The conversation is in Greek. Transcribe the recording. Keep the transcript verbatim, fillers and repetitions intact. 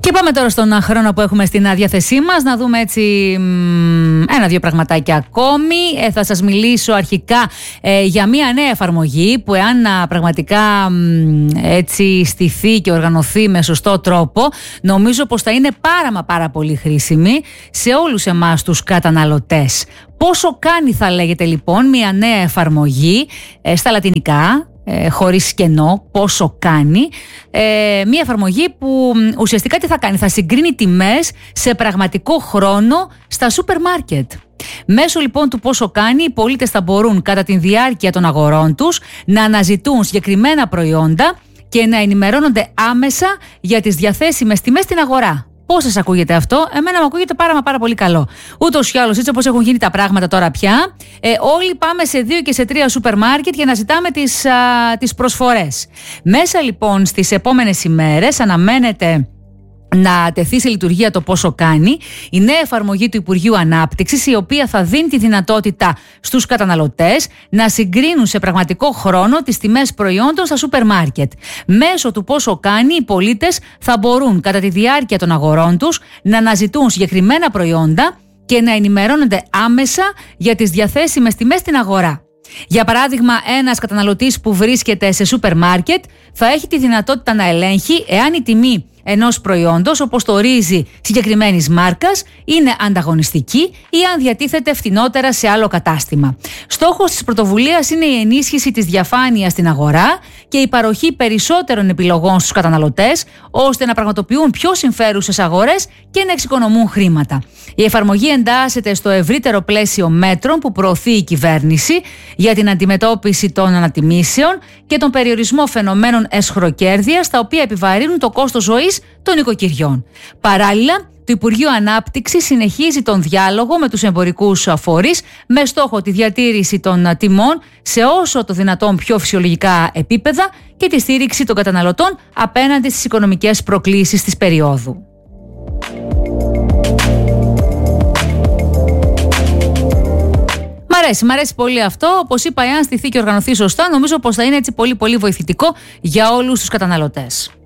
Και πάμε τώρα στον χρόνο που έχουμε στην διάθεσή μας να δούμε έτσι ένα-δύο πραγματάκια ακόμη. Ε, θα σας μιλήσω αρχικά ε, για μια νέα εφαρμογή που εάν α, πραγματικά μ, έτσι στηθεί και οργανωθεί με σωστό τρόπο, νομίζω πως θα είναι πάρα μα πάρα πολύ χρήσιμη σε όλους εμάς τους καταναλωτές. Πόσο κάνει, θα λέγεται λοιπόν, μια νέα εφαρμογή ε, στα λατινικά, Ε, χωρίς κενό, πόσο κάνει, ε, μια εφαρμογή που ουσιαστικά τι θα κάνει, θα συγκρίνει τιμές σε πραγματικό χρόνο στα σούπερ μάρκετ. Μέσω λοιπόν του πόσο κάνει, οι πολίτες θα μπορούν κατά τη διάρκεια των αγορών τους να αναζητούν συγκεκριμένα προϊόντα και να ενημερώνονται άμεσα για τις διαθέσιμες τιμές στην αγορά. Πώς σας ακούγεται αυτό? Εμένα μου ακούγεται πάρα μα πάρα πολύ καλό. Ούτως ή άλλως, έτσι όπως έχουν γίνει τα πράγματα τώρα πια, ε, όλοι πάμε σε δύο και σε τρία σούπερ μάρκετ για να ζητάμε τις, α, τις προσφορές. Μέσα λοιπόν στις επόμενες ημέρες αναμένεται να τεθεί σε λειτουργία το πόσο κάνει η νέα εφαρμογή του Υπουργείου Ανάπτυξης, η οποία θα δίνει τη δυνατότητα στους καταναλωτές να συγκρίνουν σε πραγματικό χρόνο τις τιμές προϊόντων στα σούπερ μάρκετ. Μέσω του πόσο κάνει, οι πολίτες θα μπορούν κατά τη διάρκεια των αγορών τους να αναζητούν συγκεκριμένα προϊόντα και να ενημερώνονται άμεσα για τις διαθέσιμες τιμές στην αγορά. Για παράδειγμα, ένας καταναλωτής που βρίσκεται σε σούπερ μάρκετ θα έχει τη δυνατότητα να ελέγχει εάν η τιμή ενός προϊόντος, όπως το ρύζι συγκεκριμένης μάρκας, είναι ανταγωνιστική ή αν διατίθεται φτηνότερα σε άλλο κατάστημα. Στόχος της πρωτοβουλίας είναι η ενίσχυση της διαφάνειας στην αγορά και η παροχή περισσότερων επιλογών στους καταναλωτές, ώστε να πραγματοποιούν πιο συμφέρουσες αγορές και να εξοικονομούν χρήματα. Η εφαρμογή εντάσσεται στο ευρύτερο πλαίσιο μέτρων που προωθεί η κυβέρνηση για την αντιμετώπιση των ανατιμήσεων και τον περιορισμό φαινομένων εσχροκέρδειας, τα οποία επιβαρύνουν το κόστος ζωής των οικοκυριών. Παράλληλα, το Υπουργείο Ανάπτυξης συνεχίζει τον διάλογο με τους εμπορικούς φορείς με στόχο τη διατήρηση των τιμών σε όσο το δυνατόν πιο φυσιολογικά επίπεδα και τη στήριξη των καταναλωτών απέναντι στις οικονομικές προκλήσεις της περίοδου. Μ' αρέσει, μ' αρέσει πολύ αυτό. Όπως είπα, εάν στηθεί και οργανωθεί σωστά, νομίζω πως θα είναι έτσι πολύ πολύ βοηθητικό για όλους τους καταναλωτές.